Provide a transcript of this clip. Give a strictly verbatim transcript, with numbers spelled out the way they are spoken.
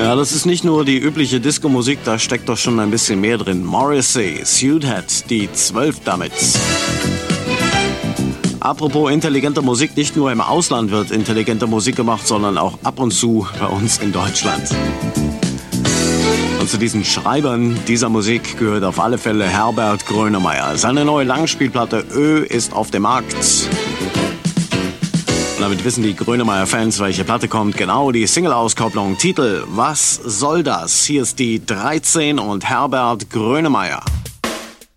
Ja, das ist nicht nur die übliche Disco-Musik, da steckt doch schon ein bisschen mehr drin. Morrissey, Suited, die zwölf damit. Apropos intelligente Musik, nicht nur im Ausland wird intelligente Musik gemacht, sondern auch ab und zu bei uns in Deutschland. Und zu diesen Schreibern dieser Musik gehört auf alle Fälle Herbert Grönemeyer. Seine neue Langspielplatte Ö ist auf dem Markt. Und damit wissen die Grönemeyer-Fans, welche Platte kommt. Genau, die Single-Auskopplung. Titel: Was soll das? Hier ist die dreizehn und Herbert Grönemeyer.